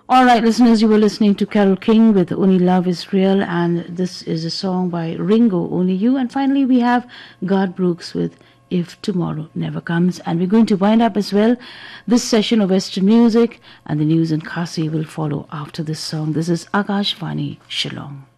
All right, listeners, you were listening to Carole King with Only Love Is Real, and this is a song by Ringo, Only You. And finally, we have Garth Brooks with If Tomorrow Never Comes. And we're going to wind up as well this session of Western music, and the news in Khasi will follow after this song. This is Akashvani Shillong.